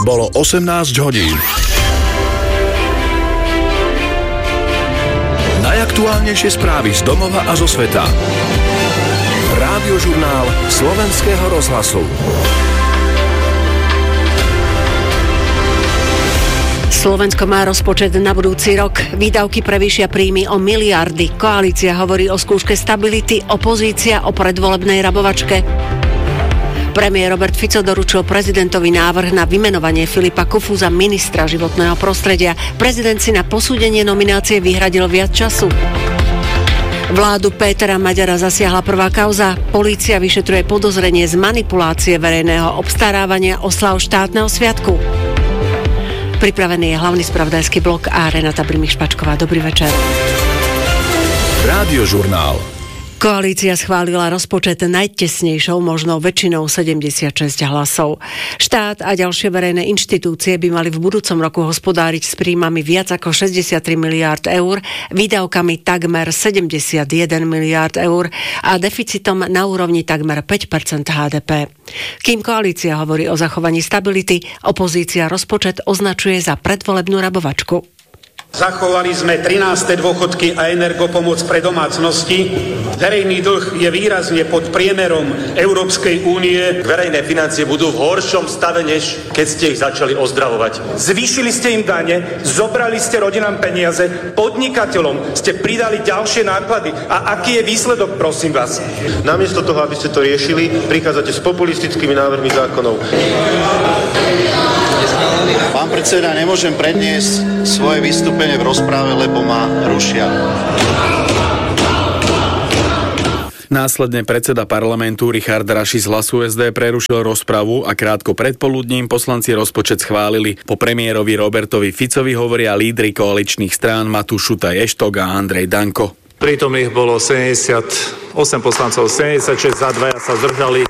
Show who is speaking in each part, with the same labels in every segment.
Speaker 1: Bolo 18 hodín. Najaktuálnejšie správy z domova a zo sveta. Rádiožurnál Slovenského rozhlasu.
Speaker 2: Slovensko má rozpočet na budúci rok. Výdavky prevýšia príjmy o miliardy. Koalícia hovorí o skúške stability, opozícia o predvolebnej rabovačke. Premiér Robert Fico doručil prezidentovi návrh na vymenovanie Filipa Kufu za ministra životného prostredia. Prezident si na posúdenie nominácie vyhradil viac času. Vládu Pétera Maďara zasiahla prvá kauza. Polícia vyšetruje podozrenie z manipulácie verejného obstarávania oslav štátneho sviatku. Pripravený je hlavný spravodajský blok a Renata Brimich-Špačková. Dobrý večer.
Speaker 1: Rádiožurnál.
Speaker 2: Koalícia schválila rozpočet najtesnejšou možnou väčšinou 76 hlasov. Štát a ďalšie verejné inštitúcie by mali v budúcom roku hospodáriť s príjmami viac ako 63 miliárd eur, výdavkami takmer 71 miliárd eur a deficitom na úrovni takmer 5% HDP. Kým koalícia hovorí o zachovaní stability, opozícia rozpočet označuje za predvolebnú rabovačku.
Speaker 3: Zachovali sme 13. dôchodky a energopomoc pre domácnosti. Verejný dlh je výrazne pod priemerom Európskej únie.
Speaker 4: Verejné financie budú v horšom stave, než keď ste ich začali ozdravovať.
Speaker 5: Zvýšili ste im dane, zobrali ste rodinám peniaze, podnikateľom ste pridali ďalšie náklady. A aký je výsledok, prosím vás?
Speaker 4: Namiesto toho, aby ste to riešili, prichádzate s populistickými návrhmi zákonov.
Speaker 6: Pán predseda, nemôžem predniesť svoje vystúpenie v rozprave, lebo ma rušia.
Speaker 7: Následne predseda parlamentu Richard Raši z Hlasu SD prerušil rozpravu a krátko predpoludním poslanci rozpočet schválili. Po premiérovi Robertovi Ficovi hovoria lídri koaličných strán Matúš Šutaj Eštok a Andrej Danko.
Speaker 8: Prítomných bolo 78 poslancov, 76 za, 2 sa zdržali.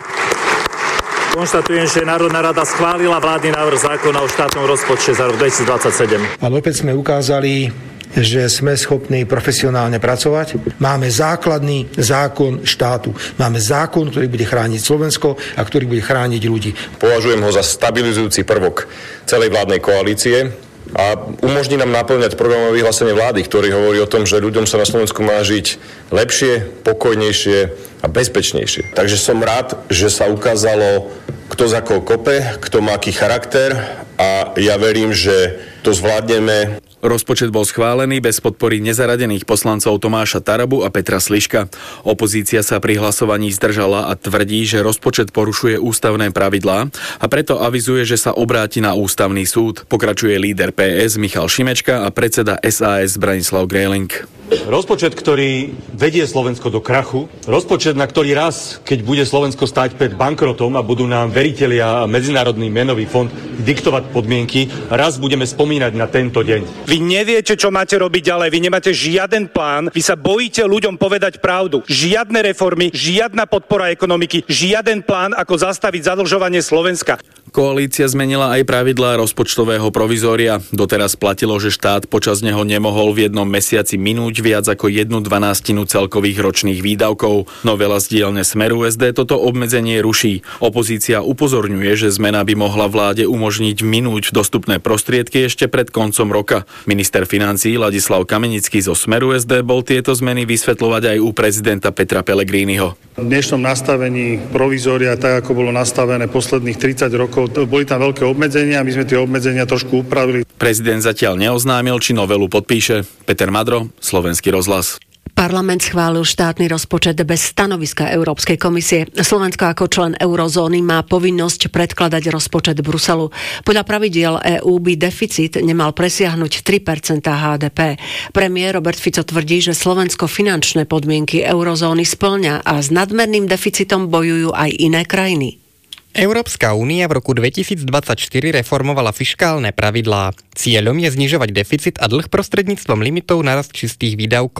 Speaker 8: Konštatujem, že Národná rada schválila vládny návrh zákona o štátnom rozpočte za rok 2027.
Speaker 9: Ale opäť sme ukázali, že sme schopní profesionálne pracovať. Máme základný zákon štátu. Máme zákon, ktorý bude chrániť Slovensko a ktorý bude chrániť ľudí.
Speaker 10: Považujem ho za stabilizujúci prvok celej vládnej koalície a umožní nám naplňať programové vyhlásenie vlády, ktorý hovorí o tom, že ľuďom sa na Slovensku má žiť lepšie, pokojnejšie a bezpečnejšie. Takže som rád, že sa ukázalo, kto za koho kope, kto má aký charakter a ja verím, že to zvládneme.
Speaker 7: Rozpočet bol schválený bez podpory nezaradených poslancov Tomáša Tarabu a Petra Sliška. Opozícia sa pri hlasovaní zdržala a tvrdí, že rozpočet porušuje ústavné pravidlá a preto avizuje, že sa obráti na ústavný súd. Pokračuje líder PS Michal Šimečka a predseda SAS Branislav Gröling.
Speaker 11: Rozpočet, ktorý vedie Slovensko do krachu, rozpočet, na ktorý raz, keď bude Slovensko stáť pred bankrotom a budú nám veritelia a Medzinárodný menový fond diktovať podmienky, raz budeme spomínať na tento deň.
Speaker 5: Vy neviete, čo máte robiť ďalej, vy nemáte žiaden plán, vy sa bojíte ľuďom povedať pravdu. Žiadne reformy, žiadna podpora ekonomiky, žiaden plán, ako zastaviť zadlžovanie Slovenska.
Speaker 7: Koalícia zmenila aj pravidlá rozpočtového provizória. Doteraz platilo, že štát počas neho nemohol v jednom mesiaci minúť viac ako 1/12 celkových ročných výdavkov. Novela z dielne Smeru SD toto obmedzenie ruší. Opozícia upozorňuje, že zmena by mohla vláde umožniť minúť dostupné prostriedky ešte pred koncom roka. Minister financií Ladislav Kamenický zo Smeru SD bol tieto zmeny vysvetľovať aj u prezidenta Petra Pellegriniho.
Speaker 12: V dnešnom nastavení provizória, tak ako bolo nastavené posledných 30 rokov, boli tam veľké obmedzenia a my sme tie obmedzenia trošku upravili.
Speaker 7: Prezident zatiaľ neoznámil, či novelu podpíše. Peter Madro, Slovenský rozhlas.
Speaker 2: Parlament schválil štátny rozpočet bez stanoviska Európskej komisie. Slovensko ako člen eurozóny má povinnosť predkladať rozpočet Bruselu. Podľa pravidiel EÚ by deficit nemal presiahnuť 3% HDP. Premiér Robert Fico tvrdí, že Slovensko finančné podmienky eurozóny spĺňa a s nadmerným deficitom bojujú aj iné krajiny.
Speaker 13: Európska únia v roku 2024 reformovala fiškálne pravidlá. Cieľom je znižovať deficit a dlh prostredníctvom limitov na rast čistých výdavkov.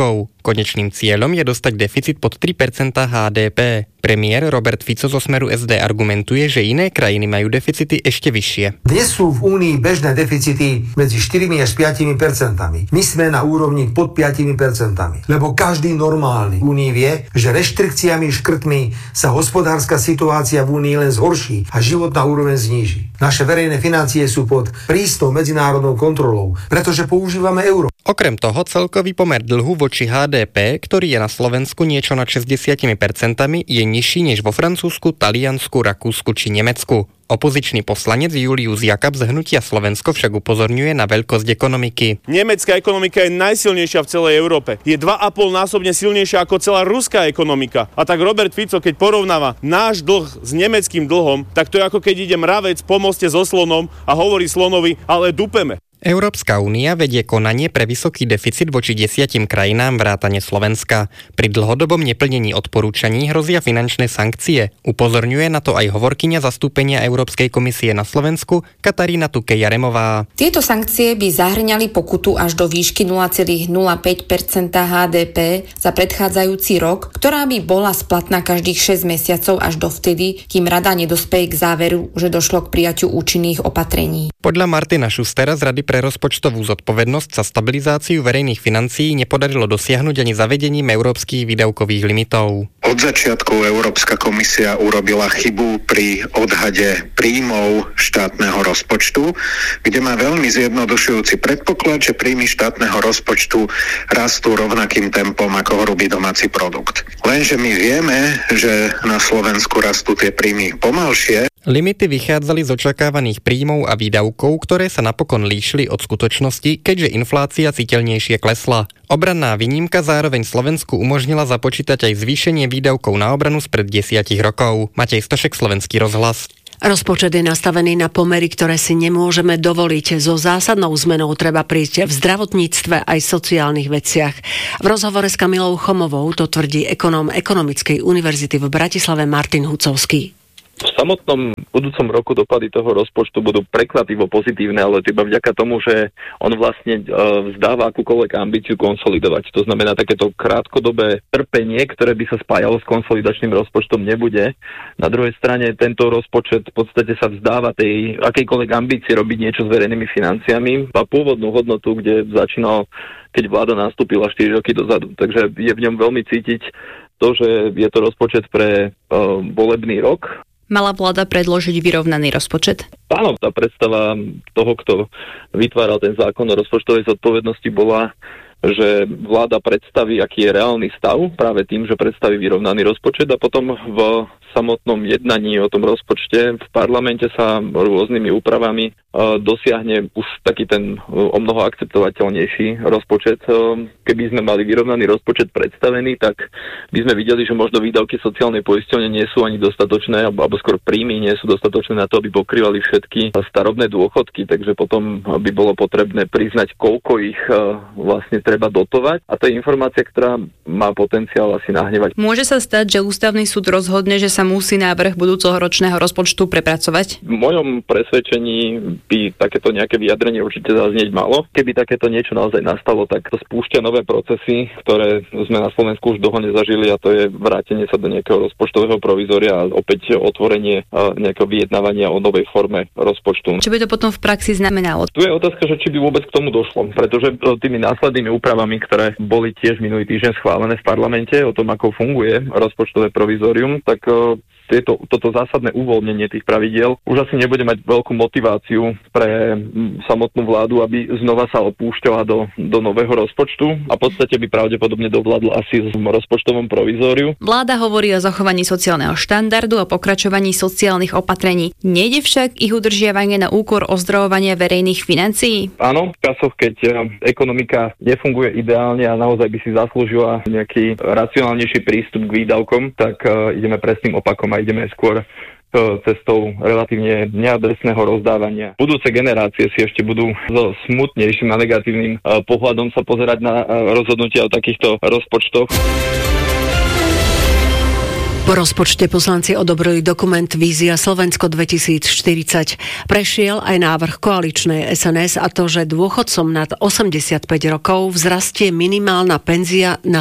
Speaker 13: Konečným cieľom je dostať deficit pod 3% HDP. Premiér Robert Fico zo Smeru SD argumentuje, že iné krajiny majú deficity ešte vyššie.
Speaker 9: Dnes sú v Únii bežné deficity medzi 4 až 5%. My sme na úrovni pod 5%. Lebo každý normálny v Únii vie, že reštrikciami, škrtmi sa hospodárska situácia v Únii len zhorší a životná úroveň zníži. Naše verejné financie sú pod prísnou medzinárodnou kontrolou, pretože používame euro.
Speaker 13: Okrem toho celkový pomer dlhu voči HDP, ktorý je na Slovensku niečo nad 60%, je nižší než vo Francúzsku, Taliansku, Rakúsku či Nemecku. Opozičný poslanec Julius Jakab z Hnutia Slovensko však upozorňuje na veľkosť ekonomiky.
Speaker 14: Nemecká ekonomika je najsilnejšia v celej Európe. Je 2,5-násobne silnejšia ako celá ruská ekonomika. A tak Robert Fico, keď porovnáva náš dlh s nemeckým dlhom, tak to je ako keď ide mravec po moste so slonom a hovorí slonovi, ale dupeme.
Speaker 13: Európska únia vedie konanie pre vysoký deficit voči 10 krajinám vrátane Slovenska. Pri dlhodobom neplnení odporúčaní hrozia finančné sankcie. Upozorňuje na to aj hovorkyňa zastúpenia Európskej komisie na Slovensku Katarína Tukej-Jaremová.
Speaker 15: Tieto sankcie by zahŕňali pokutu až do výšky 0,05% HDP za predchádzajúci rok, ktorá by bola splatná každých 6 mesiacov až dovtedy, kým rada nedospeje k záveru, že došlo k prijatiu účinných opatrení.
Speaker 13: Podľa Martina Šustera z Rady pre rozpočtovú zodpovednosť sa stabilizáciu verejných financií nepodarilo dosiahnuť ani zavedením európskych výdavkových limitov.
Speaker 16: Od začiatku Európska komisia urobila chybu pri odhade príjmov štátneho rozpočtu, kde má veľmi zjednodušujúci predpoklad, že príjmy štátneho rozpočtu rastú rovnakým tempom ako hrubý domáci produkt. Lenže my vieme, že na Slovensku rastú tie príjmy pomalšie.
Speaker 13: Limity vychádzali z očakávaných príjmov a výdavkov, ktoré sa napokon líšili od skutočnosti, keďže inflácia citeľnejšie klesla. Obranná výnimka zároveň Slovensku umožnila započítať aj zvýšenie výdavkov na obranu spred 10 rokov. Matej Stošek, Slovenský rozhlas.
Speaker 2: Rozpočet je nastavený na pomery, ktoré si nemôžeme dovoliť. So zásadnou zmenou treba prísť v zdravotníctve aj sociálnych veciach. V rozhovore s Kamilou Chomovou to tvrdí ekonóm Ekonomickej univerzity v Bratislave Martin Hucovský.
Speaker 17: V samotnom budúcom roku dopady toho rozpočtu budú prekvapivo pozitívne, ale iba vďaka tomu, že on vlastne vzdáva akúkoľvek ambíciu konsolidovať. To znamená, takéto krátkodobé trpenie, ktoré by sa spájalo s konsolidačným rozpočtom, nebude. Na druhej strane tento rozpočet v podstate sa vzdáva tej akejkoľvek ambície robiť niečo s verejnými financiami a pôvodnú hodnotu, kde začínal, keď vláda nastúpila 4 roky dozadu. Takže je v ňom veľmi cítiť to, že je to rozpočet pre volebný rok.
Speaker 18: Mala vláda predložiť vyrovnaný rozpočet?
Speaker 17: Áno, tá predstava toho, kto vytváral ten zákon o rozpočtovej zodpovednosti, bola, že vláda predstaví, aký je reálny stav, práve tým, že predstaví vyrovnaný rozpočet a potom v samotnom jednaní o tom rozpočte v parlamente sa rôznymi úpravami dosiahne už taký ten o mnoho akceptovateľnejší rozpočet. Keby sme mali vyrovnaný rozpočet predstavený, tak by sme videli, že možno výdavky sociálnej poisťovne nie sú ani dostatočné, alebo skôr príjmy nie sú dostatočné na to, aby pokrývali všetky starobné dôchodky, takže potom by bolo potrebné priznať, koľko ich vlastne treba dotovať. A to je informácia, ktorá má potenciál asi nahnevať.
Speaker 18: Môže sa stať, že ústavný súd rozhodne, že sa musí návrh budúceho ročného rozpočtu prepracovať?
Speaker 17: V mojom presvedčení by takéto nejaké vyjadrenie určite zaznieť malo. Keby takéto niečo naozaj nastalo, tak to spúšťa nové procesy, ktoré sme na Slovensku už dlho nezažili, a to je vrátenie sa do nejakého rozpočtového provizória a opäť otvorenie nejakého vyjednávania o novej forme rozpočtu.
Speaker 18: Čo by to potom v praxi znamenalo?
Speaker 17: Tu je otázka, že či by vôbec k tomu došlo, pretože tými následnými úpravami, ktoré boli tiež minulý týždeň schválené v parlamente o tom, ako funguje rozpočtové provizórium, tak toto zásadné uvoľnenie tých pravidiel už asi nebude mať veľkú motiváciu pre samotnú vládu, aby znova sa opúšťala do nového rozpočtu a v podstate by pravdepodobne dovládla asi v rozpočtovom provizóriu.
Speaker 18: Vláda hovorí o zachovaní sociálneho štandardu a pokračovaní sociálnych opatrení. Nejde však ich udržiavanie na úkor ozdravovania verejných financií?
Speaker 17: Áno, v časoch, keď ekonomika nefunguje ideálne a naozaj by si zaslúžila nejaký racionálnejší prístup k výdavkom, tak ideme presným opakom a ideme skôr cestou relatívne neadresného rozdávania. Budúce generácie si ešte budú so smutnejším a negatívnym pohľadom sa pozerať na rozhodnutia o takýchto rozpočtoch.
Speaker 2: Po rozpočte poslanci odobrili dokument Vízia Slovensko 2040. Prešiel aj návrh koaličnej SNS a to, že dôchodcom nad 85 rokov vzrastie minimálna penzia na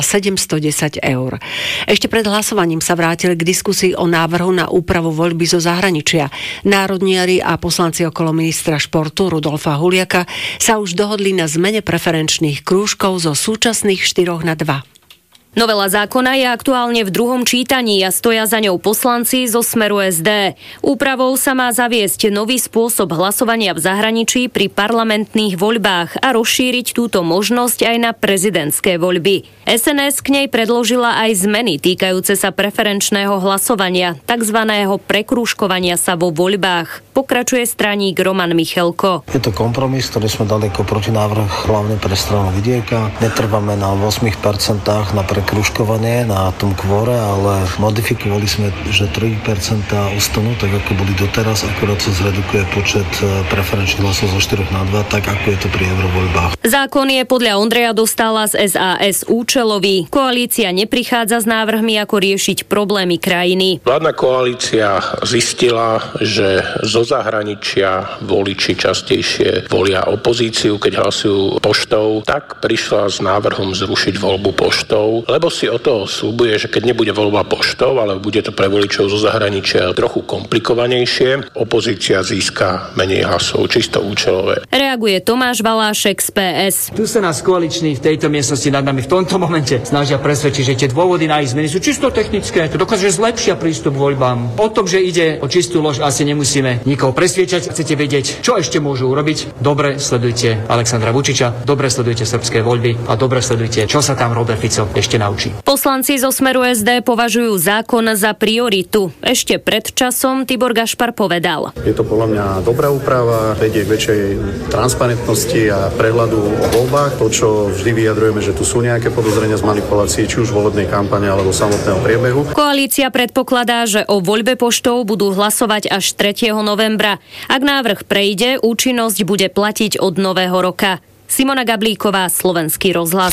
Speaker 2: 710 eur. Ešte pred hlasovaním sa vrátili k diskusii o návrhu na úpravu voľby zo zahraničia. Národniari a poslanci okolo ministra športu Rudolfa Huliaka sa už dohodli na zmene preferenčných krúžkov zo súčasných 4 na 2.
Speaker 19: Novela zákona je aktuálne v druhom čítaní a stoja za ňou poslanci zo Smeru SD. Úpravou sa má zaviesť nový spôsob hlasovania v zahraničí pri parlamentných voľbách a rozšíriť túto možnosť aj na prezidentské voľby. SNS k nej predložila aj zmeny týkajúce sa preferenčného hlasovania, takzvaného prekrúžkovania sa vo voľbách. Pokračuje straník Roman Michelko.
Speaker 20: Je to kompromis, ktorý sme dali ako protinávrh hlavne pre stranu Vidieka. Netrváme na 8% na kružkovanie na tom kvóre, ale modifikovali sme, že 3% ostanú, tak ako boli doteraz, akorát sa zredukuje počet preferenčných hlasov zo 4 na 2, tak ako je to pri eurovoľbách.
Speaker 19: Zákon je podľa Ondreja Dostála z SAS účelový. Koalícia neprichádza s návrhmi, ako riešiť problémy krajiny.
Speaker 21: Vládna koalícia zistila, že zo zahraničia voliči častejšie volia opozíciu, keď hlasujú poštou, tak prišla s návrhom zrušiť voľbu poštou, lebo si o toho sľubuje, že keď nebude voľba poštou, ale bude to pre voličov zo zahraničia trochu komplikovanejšie, opozícia získa menej hlasov, čisto účelové.
Speaker 19: Reaguje Tomáš Valášek z PS.
Speaker 22: Tu sa nás koaliční v tejto miestnosti nad nami v tomto momente snažia presvedčiť, že tie dôvody na ich zmeny sú čisto technické. To dokáže zlepšia prístup k voľbám. O tom, že ide o čistú lož, asi nemusíme nikoho presviečať. Chcete vedieť, čo ešte môžu urobiť? Dobre sledujte Alexandra Vučiča, dobre sledujte srbské voľby a dobre sledujte, čo sa tam Robert Fico ešte naučí.
Speaker 19: Poslanci zo Smeru SD považujú zákon za prioritu. Ešte pred časom Tibor Gašpar povedal.
Speaker 23: Je to podľa mňa dobrá úprava, vedie k väčšej transparentnosti a prehľadu o voľbách. To, čo vždy vyjadrujeme, že tu sú nejaké podozrenia z manipulácií, či už volebnej kampane alebo samotného priebehu.
Speaker 19: Koalícia predpokladá, že o voľbe poštou budú hlasovať až 3. novembra. Ak návrh prejde, účinnosť bude platiť od nového roka. Simona Gablíková, Slovenský rozhlas.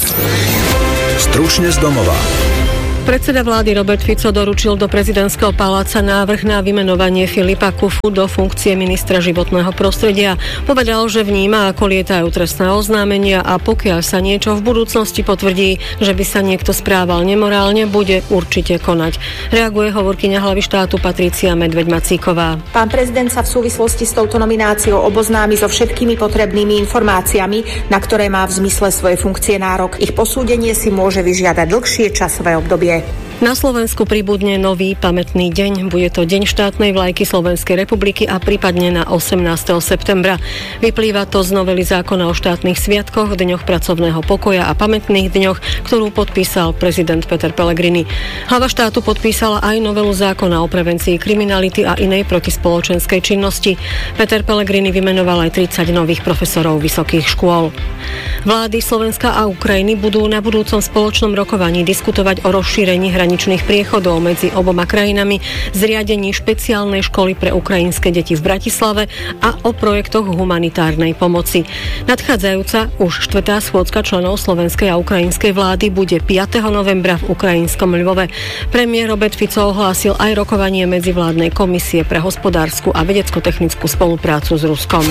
Speaker 1: Stručne z domova.
Speaker 24: Predseda vlády Robert Fico doručil do prezidentského paláca návrh na vymenovanie Filipa Kufu do funkcie ministra životného prostredia. Povedal, že vníma, ako lietajú trestné oznámenia a pokiaľ sa niečo v budúcnosti potvrdí, že by sa niekto správal nemorálne, bude určite konať. Reaguje hovorkyňa hlavy štátu Patrícia Medveď-Macíková.
Speaker 25: Pán prezident sa v súvislosti s touto nomináciou oboznámi so všetkými potrebnými informáciami, na ktoré má v zmysle svojej funkcie nárok. Ich posúdenie si môže vyžiadať dlhšie časové obdobie.
Speaker 24: Na Slovensku pribudne nový pamätný deň. Bude to Deň štátnej vlajky Slovenskej republiky a prípadne na 18. septembra. Vyplýva to z novely zákona o štátnych sviatkoch, dňoch pracovného pokoja a pamätných dňoch, ktorú podpísal prezident Peter Pellegrini. Hlava štátu podpísala aj novelu zákona o prevencii kriminality a inej protispoločenskej činnosti. Peter Pellegrini vymenoval aj 30 nových profesorov vysokých škôl. Vlády Slovenska a Ukrajiny budú na budúcom spoločnom rokovaní diskutovať o rozšírení hraničných priechodov medzi oboma krajinami, zriadení špeciálnej školy pre ukrajinské deti v Bratislave a o projektoch humanitárnej pomoci. Nadchádzajúca už 4. schôdzka členov slovenskej a ukrajinskej vlády bude 5. novembra v ukrajinskom Lvove. Premiér Robert Fico ohlásil aj rokovanie medzivládnej komisie pre hospodársku a vedecko-technickú spoluprácu s Ruskom.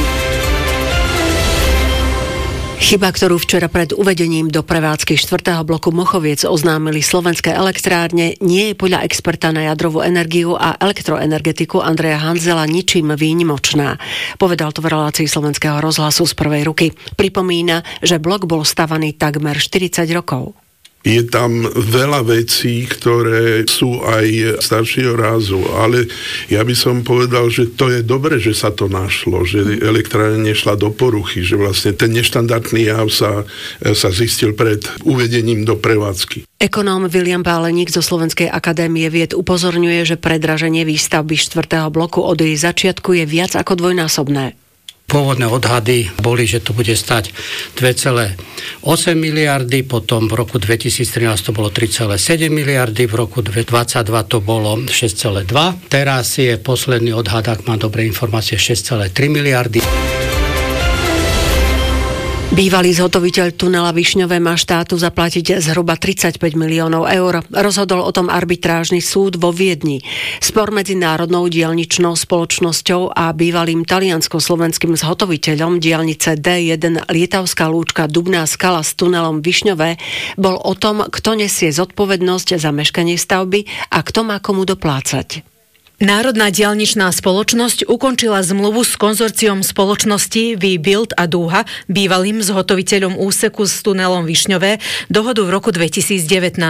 Speaker 2: Chyba, ktorú včera pred uvedením do prevádzky 4. bloku Mochoviec oznámili slovenské elektrárne, nie je podľa experta na jadrovú energiu a elektroenergetiku Andreja Hanzela ničím výnimočná. Povedal to v relácii Slovenského rozhlasu z prvej ruky. Pripomína, že blok bol stavaný takmer 40 rokov.
Speaker 26: Je tam veľa vecí, ktoré sú aj staršieho rázu, ale ja by som povedal, že to je dobre, že sa to našlo, že elektrárne nešla do poruchy, že vlastne ten neštandardný jav sa zistil pred uvedením do prevádzky.
Speaker 2: Ekonóm William Páleník zo Slovenskej akadémie vied upozorňuje, že predraženie výstavby 4. bloku od jej začiatku je viac ako dvojnásobné.
Speaker 27: Pôvodné odhady boli, že to bude stať 2,8 miliardy, potom v roku 2013 to bolo 3,7 miliardy, v roku 2022 to bolo 6,2. Teraz je posledný odhad, ak mám dobré informácie, 6,3 miliardy.
Speaker 2: Bývalý zhotoviteľ tunela Višňové má štátu zaplatiť zhruba 35 miliónov eur. Rozhodol o tom arbitrážny súd vo Viedni. Spor medzi Národnou diaľničnou spoločnosťou a bývalým taliansko-slovenským zhotoviteľom diaľnice D1 Lietavská Lúčka Dubná Skala s tunelom Višňové bol o tom, kto nesie zodpovednosť za meškanie stavby a kto má komu doplácať.
Speaker 3: Národná diaľničná spoločnosť ukončila zmluvu s konzorciom spoločnosti V-Build a Dúha, bývalým zhotoviteľom úseku s tunelom Višňové, dohodu v roku 2019.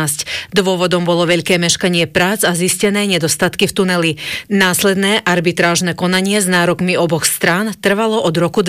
Speaker 3: Dôvodom bolo veľké meškanie prác a zistené nedostatky v tuneli. Následné arbitrážne konanie s nárokmi oboch strán trvalo od roku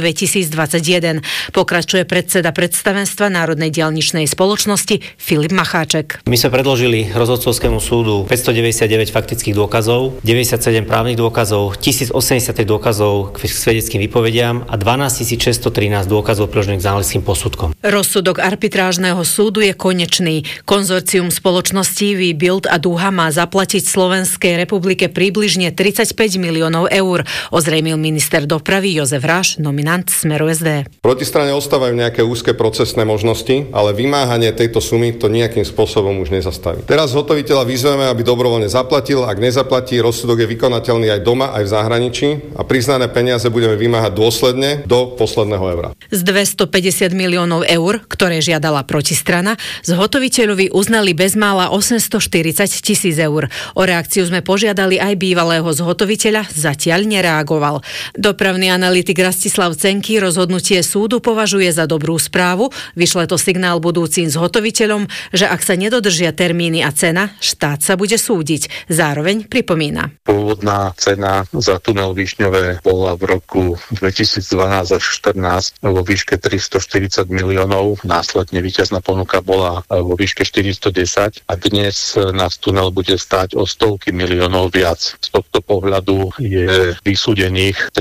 Speaker 3: 2021. Pokračuje predseda predstavenstva Národnej diaľničnej spoločnosti Filip Macháček.
Speaker 4: My sme predložili rozhodcovskému súdu 599 faktických dôkazov, 97 právnych dôkazov, 1083 dôkazov k svedeckým výpovediam a 12 613 dôkazov priložených k znaleckým posudkom.
Speaker 3: Rozsudok arbitrážneho súdu je konečný. Konzorcium spoločností V-Build a Dúha má zaplatiť Slovenskej republike približne 35 miliónov eur, ozrejmil minister dopravy Jozef Ráš, nominant Smeru SD.
Speaker 5: Proti strane ostávajú nejaké úzke procesné možnosti, ale vymáhanie tejto sumy to nejakým spôsobom už nezastaví. Teraz zhotoviteľa vyzveme, aby dobrovoľne zaplatil, ak nezaplatí, rozsudok je vykonateľný aj doma, aj v zahraničí a priznané peniaze budeme vymáhať dôsledne do posledného eura.
Speaker 3: Z 250 miliónov eur, ktoré žiadala protistrana, zhotoviteľovi uznali bezmála 840 000 eur. O reakciu sme požiadali aj bývalého zhotoviteľa, zatiaľ nereagoval. Dopravný analytik Rastislav Cenky rozhodnutie súdu považuje za dobrú správu, vyšle to signál budúcim zhotoviteľom, že ak sa nedodržia termíny a cena, štát sa bude súdiť. Zároveň pripomína.
Speaker 6: Pôvodná cena za tunel Višňové bola v roku 2012 až 2014 vo výške 340 miliónov. Následne víťazná ponuka bola vo výške 410 a dnes nás tunel bude stáť o stovky miliónov viac. Z tohto pohľadu je vysúdených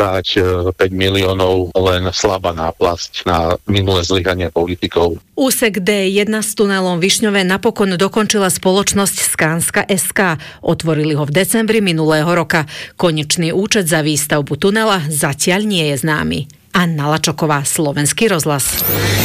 Speaker 6: 35 miliónov len slabá náplasť na minulé zlyhanie politikov.
Speaker 3: Úsek D1 s tunelom Višňové napokon dokončila spoločnosť Skanska SK. Otvorili ho v decembri minulého roka. Konečný účet za výstavbu tunela zatiaľ nie je známy. Anna Lačoková, Slovenský rozhlas.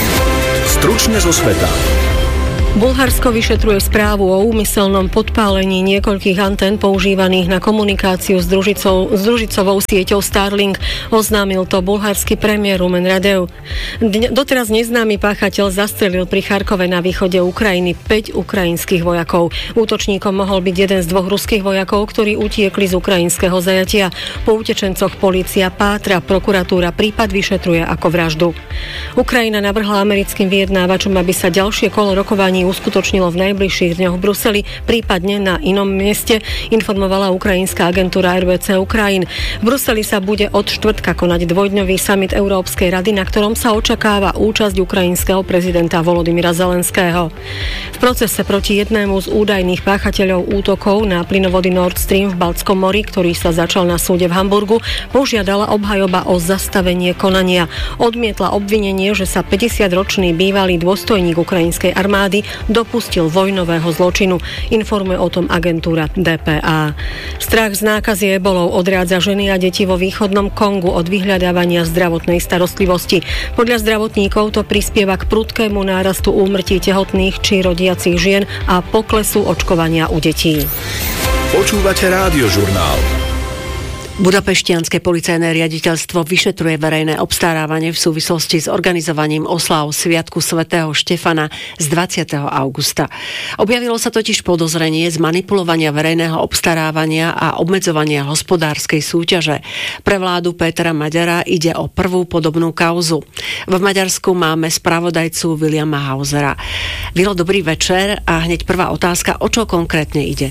Speaker 1: Stručne zo sveta.
Speaker 24: Bulharsko vyšetruje správu o úmyselnom podpálení niekoľkých antén používaných na komunikáciu s družicovou sieťou Starlink. Oznámil to bulharský premiér Rumen Radev. Doteraz neznámy páchateľ zastrelil pri Charkove na východe Ukrajiny 5 ukrajinských vojakov. Útočníkom mohol byť jeden z 2 ruských vojakov, ktorí utiekli z ukrajinského zajatia. Po utečencoch polícia pátra, prokuratúra prípad vyšetruje ako vraždu. Ukrajina navrhla americkým vyjednávačom, aby sa ďalšie kolo rokovaní uskutočnilo v najbližších dňoch v Bruseli, prípadne na inom mieste, informovala ukrajinská agentúra RBC Ukrajín. V Bruseli sa bude od štvrtka konať dvojdňový summit Európskej rady, na ktorom sa očakáva účasť ukrajinského prezidenta Volodymyra Zelenského. V procese proti jednému z údajných páchateľov útokov na plynovody Nord Stream v Baltskom mori, ktorý sa začal na súde v Hamburgu, požiadala obhajoba o zastavenie konania. Odmietla obvinenie, že sa 50-ročný bývalý dôstojník ukrajinskej armády dopustil vojnového zločinu. Informuje o tom agentúra DPA. Strach z nákazy ebolou odrádza ženy a deti vo východnom Kongu od vyhľadávania zdravotnej starostlivosti. Podľa zdravotníkov to prispieva k prudkému nárastu úmrtí tehotných či rodiacich žien a poklesu očkovania u detí.
Speaker 1: Počúvate Rádiožurnál.
Speaker 2: Budapešťanské policajné riaditeľstvo vyšetruje verejné obstarávanie v súvislosti s organizovaním osláv Sviatku svätého Štefana z 20. augusta. Objavilo sa totiž podozrenie z manipulovania verejného obstarávania a obmedzovania hospodárskej súťaže. Pre vládu Petra Maďara ide o prvú podobnú kauzu. V Maďarsku máme spravodajcu Williama Hausera. Vilo, dobrý večer a hneď prvá otázka, o čo konkrétne ide?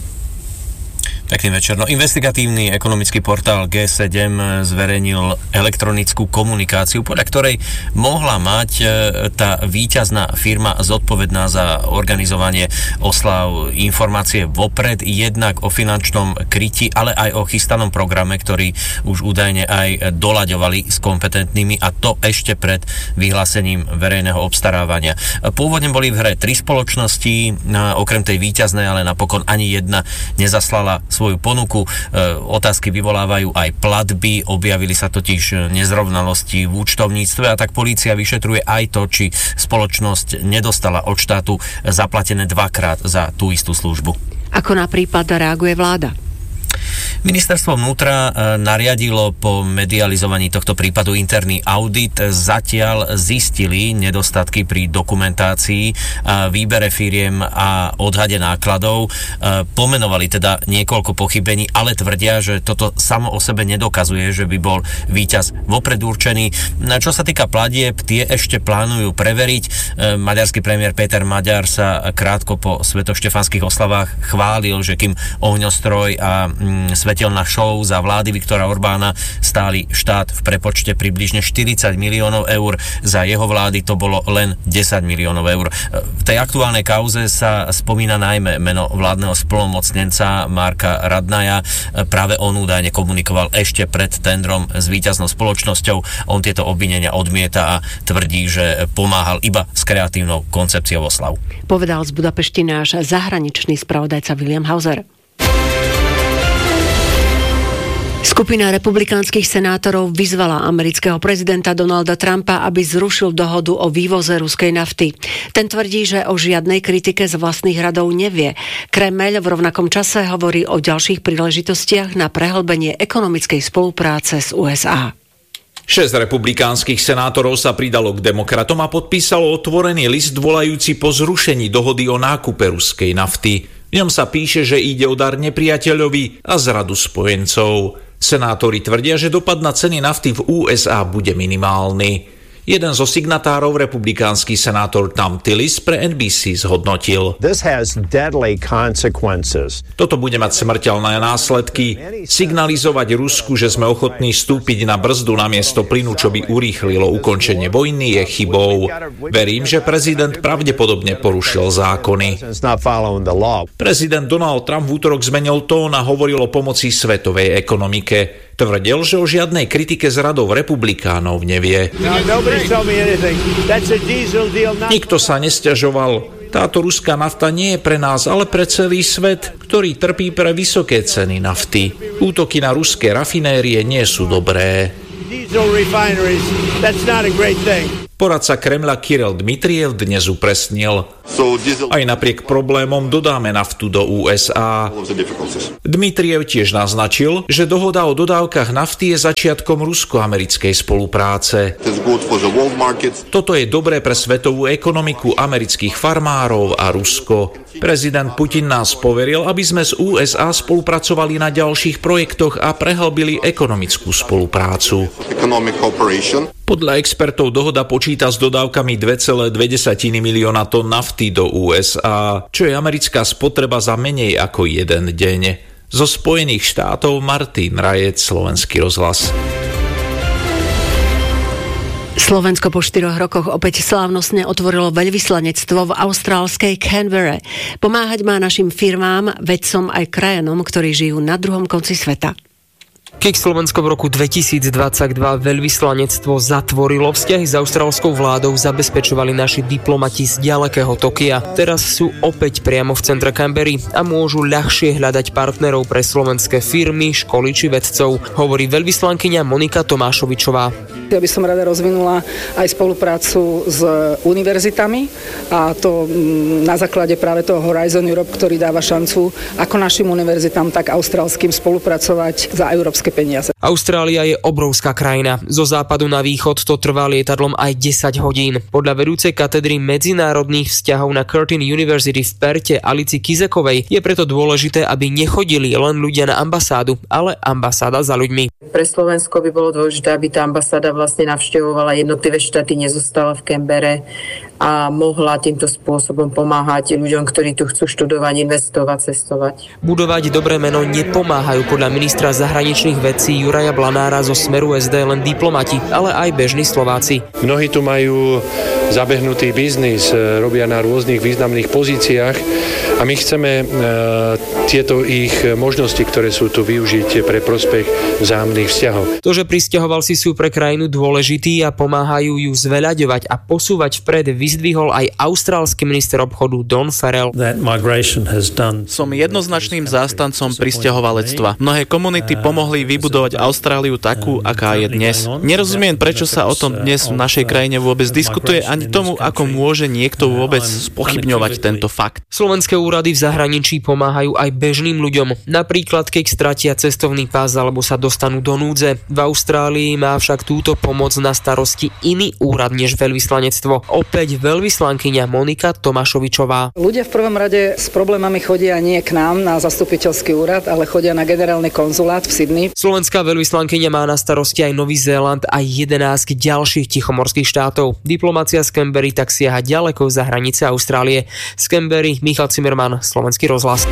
Speaker 8: Pekný večer. Investigatívny ekonomický portál G7 zverejnil elektronickú komunikáciu, podľa ktorej mohla mať tá víťazná firma zodpovedná za organizovanie oslav informácie vopred, jednak o finančnom kryti, ale aj o chystanom programe, ktorý už údajne aj doľaďovali s kompetentnými, a to ešte pred vyhlásením verejného obstarávania. Pôvodne boli v hre 3 spoločnosti, okrem tej víťaznej, ale napokon ani jedna nezaslala svoju ponuku. Otázky vyvolávajú aj platby, objavili sa totiž nezrovnalosti v účtovníctve a tak polícia vyšetruje aj to, či spoločnosť nedostala od štátu zaplatené dvakrát za tú istú službu.
Speaker 2: Ako na prípad reaguje vláda?
Speaker 8: Ministerstvo vnútra nariadilo po medializovaní tohto prípadu interný audit. Zatiaľ zistili nedostatky pri dokumentácii, výbere firiem a odhade nákladov. Pomenovali teda niekoľko pochybení, ale tvrdia, že toto samo o sebe nedokazuje, že by bol víťaz vopred určený. Čo sa týka platieb, tie ešte plánujú preveriť. Maďarský premiér Péter Maďar sa krátko po svetoštefanských oslavách chválil, že kým ohňostroj a svetelná show za vlády Viktora Orbána stáli štát v prepočte približne 40 miliónov eur, za jeho vlády to bolo len 10 miliónov eur. V tej aktuálnej kauze sa spomína najmä meno vládneho splnomocnenca Marka Radnaja. Práve on údajne komunikoval ešte pred tendrom s víťaznou spoločnosťou. On tieto obvinenia odmieta a tvrdí, že pomáhal iba s kreatívnou koncepciou oslav.
Speaker 2: Povedal z Budapešti náš zahraničný spravodajca William Hauser. Skupina republikánskych senátorov vyzvala amerického prezidenta Donalda Trumpa, aby zrušil dohodu o vývoze ruskej nafty. Ten tvrdí, že o žiadnej kritike z vlastných radov nevie. Kremeľ v rovnakom čase hovorí o ďalších príležitostiach na prehlbenie ekonomickej spolupráce s USA.
Speaker 7: 6 republikánskych senátorov sa pridalo k demokratom a podpísalo otvorený list volajúci po zrušení dohody o nákupe ruskej nafty. V ňom sa píše, že ide o dar nepriateľovi a zradu spojencov. Senátori tvrdia, že dopad na ceny nafty v USA bude minimálny. Jeden zo signatárov, republikánsky senátor Tom Tillis, pre NBC zhodnotil: Toto bude mať smrteľné následky. Signalizovať Rusku, že sme ochotní vstúpiť na brzdu namiesto plynu, čo by urýchlilo ukončenie vojny, je chybou. Verím, že prezident pravdepodobne porušil zákony. Prezident Donald Trump v útorok zmenil tón a hovoril o pomoci svetovej ekonomike. Tvrdil, že o žiadnej kritike z radov republikánov nevie. Nikto sa nesťažoval. Táto ruská nafta nie je pre nás, ale pre celý svet, ktorý trpí pre vysoké ceny nafty. Útoky na ruské rafinérie nie sú dobré. Poradca Kremľa Kirill Dmitriev dnes upresnil: Aj napriek problémom dodáme naftu do USA. Dmitriev tiež naznačil, že dohoda o dodávkach nafty je začiatkom rusko-americkej spolupráce. Toto je dobré pre svetovú ekonomiku, amerických farmárov a Rusko. Prezident Putin nás poveril, aby sme s USA spolupracovali na ďalších projektoch a prehlbili ekonomickú spoluprácu. Podľa expertov dohoda počíta s dodávkami 2,2 milióna tón nafty do USA, čo je americká spotreba za menej ako jeden deň. Zo Spojených štátov Martin Rajec, Slovenský rozhlas.
Speaker 2: Slovensko po 4 rokoch opäť slávnostne otvorilo veľvyslanectvo v austrálskej Canberre. Pomáhať má našim firmám, vedcom aj krajanom, ktorí žijú na druhom konci sveta.
Speaker 9: Keď Slovensko v roku 2022 veľvyslanectvo zatvorilo, vzťahy s austrálskou vládou zabezpečovali naši diplomati z ďalekého Tokia. Teraz sú opäť priamo v centre Canberry a môžu ľahšie hľadať partnerov pre slovenské firmy, školy či vedcov, hovorí veľvyslankyňa Monika Tomášovičová.
Speaker 10: Ja by som rada rozvinula aj spoluprácu s univerzitami a to na základe práve toho Horizon Europe, ktorý dáva šancu ako našim univerzitám, tak austrálskym spolupracovať za európske peniaze.
Speaker 9: Austrália je obrovská krajina. Zo západu na východ to trvá lietadlom aj 10 hodín. Podľa vedúcej katedry medzinárodných vzťahov na Curtin University v Perte Alici Kizekovej je preto dôležité, aby nechodili len ľudia na ambasádu, ale ambasáda za ľuďmi.
Speaker 11: Pre Slovensko by bolo dôležité, aby tá ambasáda vlastne navštevovala jednotlivé štáty, nezostala v Canberre a mohla týmto spôsobom pomáhať ľuďom, ktorí tu chcú študovať, investovať, cestovať.
Speaker 9: Budovať dobré meno nepomáhajú podľa ministra zahraničných vecí Juraja Blanára zo Smeru SD len diplomati, ale aj bežní Slováci.
Speaker 12: Mnohí tu majú zabehnutý biznis, robia na rôznych významných pozíciách a my chceme tieto ich možnosti, ktoré sú tu, využiť pre prospech vzájomných vzťahov.
Speaker 9: To, že prisťahovalci sú pre krajinu dôležití a pomáhajú ju zveľaďovať a posúvať vpred, vyzdvihol aj austrálsky minister obchodu Don Farrell.
Speaker 13: Som jednoznačným zástancom prisťahovalectva. Mnohé komunity pomohli vybudovať Austráliu takú, aká je dnes. Nerozumiem, prečo sa o tom dnes v našej krajine vôbec diskutuje, ani tomu, ako môže niekto vôbec spochybňovať tento fakt.
Speaker 9: Slovenské úrady v zahraničí pomáhajú aj bežným ľuďom, napríklad keď stratia cestovný pás alebo sa dostanú do núdze. V Austrálii má však túto pomoc na starosti iný úrad než veľvyslanectvo. Opäť veľvyslankyňa Monika Tomášovičová.
Speaker 10: Ľudia v prvom rade s problémami chodia nie k nám na zastupiteľský úrad, ale chodia na generálny konzulát v Sydney.
Speaker 9: Slovenská veľvyslankyňa má na starosti aj Nový Zéland a 11 ďalších tichomorských štátov. Diplomácia z Canberry tak siaha ďaleko za hranice Austrálie. Z Canberry Michal Zimmerman, Slovenský rozhlas.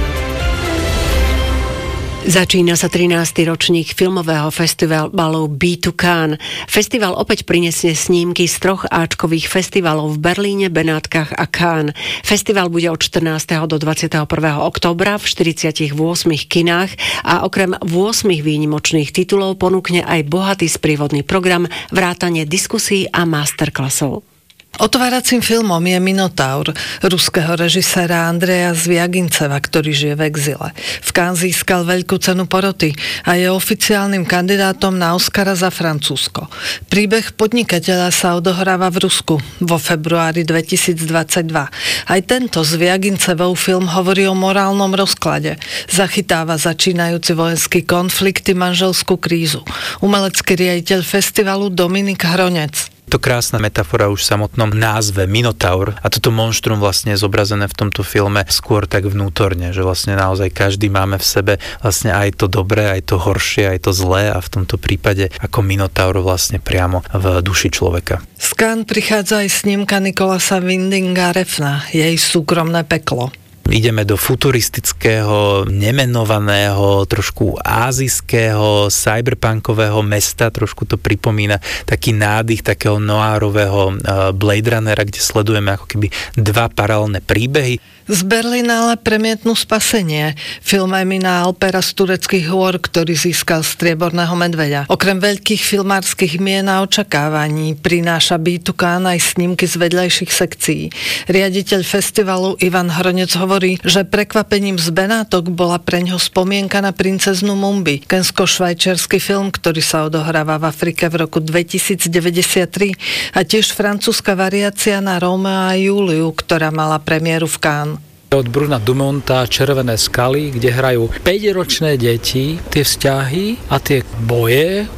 Speaker 2: Začína sa 13. ročník filmového festivalu Be to Cannes. Festival opäť prinesie snímky z 3 áčkových festivalov v Berlíne, Benátkach a Cannes. Festival bude od 14. do 21. októbra v 48 kinách a okrem 8 výnimočných titulov ponúkne aj bohatý sprievodný program, vrátane diskusí a masterclassov.
Speaker 14: Otváracím filmom je Minotaur ruského režiséra Andreja Zviaginceva, ktorý žije v exile. V Cannes získal veľkú cenu poroty a je oficiálnym kandidátom na Oscara za Francúzsko. Príbeh podnikateľa sa odohráva v Rusku vo februári 2022. Aj tento Zviagincevov film hovorí o morálnom rozklade. Zachytáva začínajúci vojenský konflikt i manželskú krízu. Umelecký riaditeľ festivalu Dominik Hronec.
Speaker 15: To krásna metafora už v samotnom názve Minotaur a toto monštrum vlastne je zobrazené v tomto filme skôr tak vnútorne, že vlastne naozaj každý máme v sebe vlastne aj to dobré, aj to horšie, aj to zlé a v tomto prípade ako Minotaur vlastne priamo v duši človeka.
Speaker 14: Z Cannes prichádza aj snímka Nicolasa Windinga Refna, jej Súkromné peklo.
Speaker 15: Ideme do futuristického, nemenovaného, trošku ázijského, cyberpunkového mesta, trošku to pripomína taký nádych takého noárového Blade Runnera, kde sledujeme ako keby 2 paralelné príbehy.
Speaker 14: Z Berlína ale premietnú Spasenie, film Emina Alpera z tureckých hôr, ktorý získal Strieborného medveďa. Okrem veľkých filmárskych mien a očakávaní prináša Be to Cannes aj snímky z vedľajších sekcií. Riaditeľ festivalu Ivan Hronec hovorí, že prekvapením z Benátok bola preňho spomienka na princeznu Mumbi, kensko-švajčiarsky film, ktorý sa odohráva v Afrike v roku 2093 a tiež francúzska variácia na Rómea a Júliu, ktorá mala premiéru v Cannes.
Speaker 16: Od Bruna Dumonta Červené skaly, kde hrajú 5-ročné deti, tie vzťahy a tie boje